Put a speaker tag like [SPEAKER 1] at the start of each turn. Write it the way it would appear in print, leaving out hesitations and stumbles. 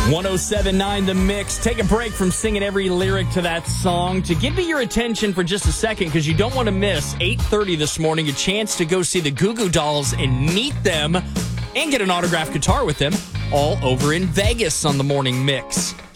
[SPEAKER 1] 107.9 The Mix. Take a break from singing every lyric to that song to give me your attention for just a second, because you don't want to miss 8:30 this morning, a chance to go see the Goo Goo Dolls and meet them and get an autographed guitar with them, all over in Vegas on the Morning Mix.